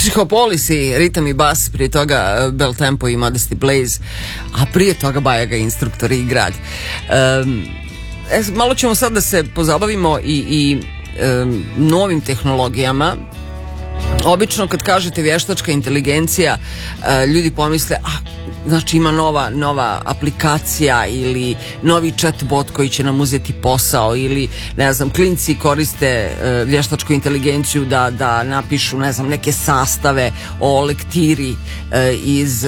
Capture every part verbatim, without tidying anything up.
Psihopolisi, ritam i bas, prije toga Bel Tempo i Modesty Blaze, a prije toga Bajaga, Instruktori i Grad. Um, e, malo ćemo sad da se pozabavimo i, i um, novim tehnologijama. Obično kad kažete vještačka inteligencija, uh, ljudi pomisle, a znači ima nova, nova aplikacija ili novi chatbot koji će nam uzeti posao, ili ne znam, klinci koriste uh, vještačku inteligenciju da, da napišu, ne znam, neke sastave o lektiri uh, iz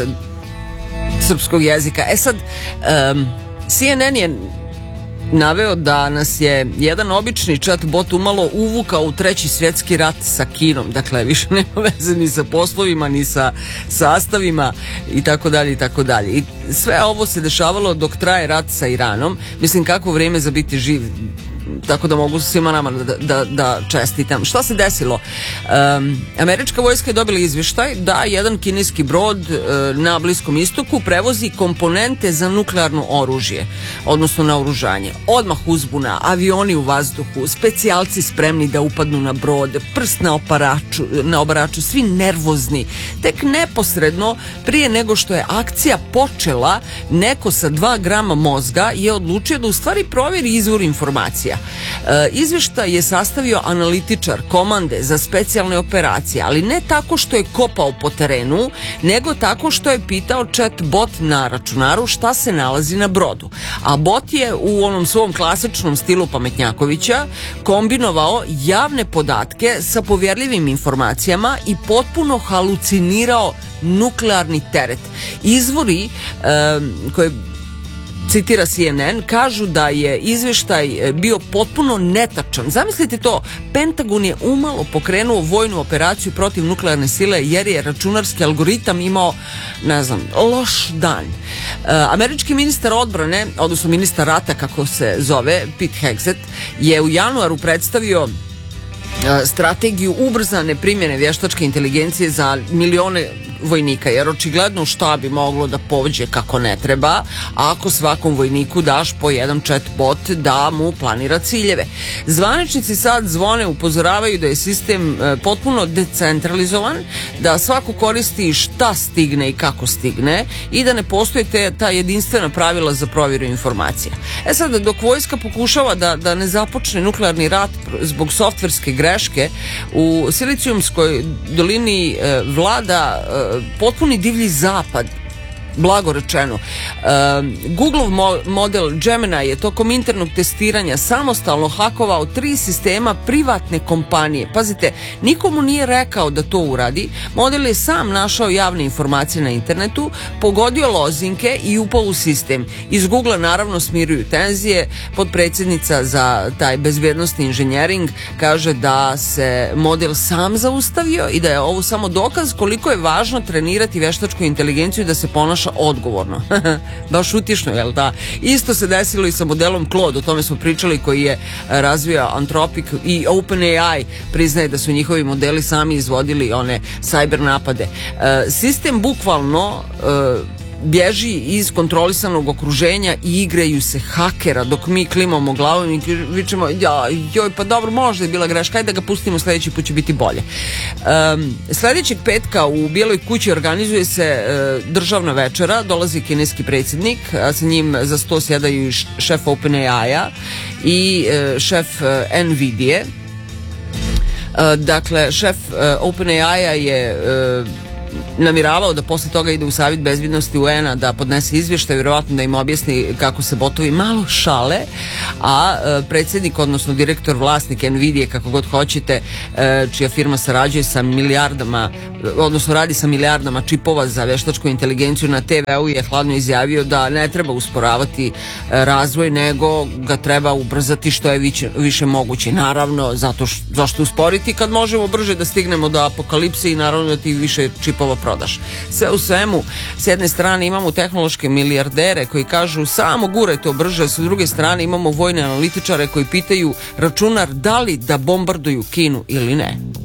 srpskog jezika. E sad, um, C N N je naveo da nas je jedan obični chatbot umalo uvukao u treći svjetski rat sa Kinom. Dakle, više nema veze ni sa poslovima, ni sa sastavima i tako dalje i tako dalje. I sve ovo se dešavalo dok traje rat sa Iranom. Mislim, kako vrijeme za biti živ, tako da mogu svima nama da, da, da čestitam. Šta se desilo? Um, američka vojska je dobila izvještaj da jedan kineski brod uh, na Bliskom istoku prevozi komponente za nuklearno oružje, odnosno naoružanje. Odmah uzbuna, avioni u vazduhu, specijalci spremni da upadnu na brod, prst na oparaču, na obaraču, svi nervozni. Tek neposredno prije nego što je akcija počela, neko sa dva grama mozga je odlučio da u stvari provjeri izvor informacija. E, izvještaj je sastavio analitičar komande za specijalne operacije, ali ne tako što je kopao po terenu, nego tako što je pitao chat bot na računaru šta se nalazi na brodu. A bot je u onom svom klasičnom stilu pametnjakovića kombinovao javne podatke sa povjerljivim informacijama i potpuno halucinirao nuklearni teret. Izvori e, koje citira C N N, kažu da je izvještaj bio potpuno netačan. Zamislite to, Pentagon je umalo pokrenuo vojnu operaciju protiv nuklearne sile jer je računarski algoritam imao, ne znam, loš dan. E, američki ministar odbrane, odnosno ministar rata kako se zove, Pete Hegseth, je u januaru predstavio strategiju ubrzane primjene vještačke inteligencije za milione vojnika, jer očigledno šta bi moglo da pođe kako ne treba ako svakom vojniku daš po jedan chatbot da mu planira ciljeve. Zvaničnici sad zvone, upozoravaju da je sistem e, potpuno decentralizovan, da svako koristi šta stigne i kako stigne i da ne postoje te, ta jedinstvena pravila za provjeru informacija. E sad, dok vojska pokušava da, da ne započne nuklearni rat zbog softverske greške, u Silicijumskoj dolini e, vlada e, potpuni divlji zapad, blago rečeno. Uh, Googleov mo- model Gemini je tokom internog testiranja samostalno hakovao tri sistema privatne kompanije. Pazite, nikomu nije rekao da to uradi. Model je sam našao javne informacije na internetu, pogodio lozinke i upao u sistem. Iz Googlea naravno smiruju tenzije. Potpredsjednica za taj bezbjednostni inženjering kaže da se model sam zaustavio i da je ovo samo dokaz koliko je važno trenirati vještačku inteligenciju da se ponaša odgovorno. Baš utišno, jel da? Isto se desilo i sa modelom Claude, o tome smo pričali, koji je razvio Anthropic, i OpenAI priznaje da su njihovi modeli sami izvodili one cyber napade. E, sistem bukvalno e, bježi iz kontrolisanog okruženja i igraju se hakera dok mi klimamo glavom i vičemo, ja, joj, pa dobro, možda je bila greška, ajde da ga pustimo, sljedeći put će biti bolje. Um, sljedećeg petka u Bijeloj kući organizuje se uh, državna večera, dolazi kineski predsjednik, a sa njim za sto sjedaju šef OpenAI-a i uh, šef uh, Nvidia. Uh, dakle, šef uh, OpenAI-a je uh, namiravao da posle toga ide u Savjet bezbjednosti U N-a da podnese izvještaj, vjerovatno da im objasni kako se botovi malo šale, a e, predsjednik, odnosno direktor, vlasnik Nvidia, kako god hoćete, e, čija firma sarađuje sa milijardama, odnosno radi sa milijardama čipova za vještačku inteligenciju, na te ve u je hladno izjavio da ne treba usporavati e, razvoj, nego ga treba ubrzati što je više, više moguće. Naravno, zato š, zašto usporiti kad možemo brže da stignemo do apokalipse i naravno da ti više čipova prodaš. Sve u svemu, s jedne strane imamo tehnološke milijardere koji kažu samo gure to brže, s druge strane imamo vojne analitičare koji pitaju računar da li da bombarduju Kinu ili ne.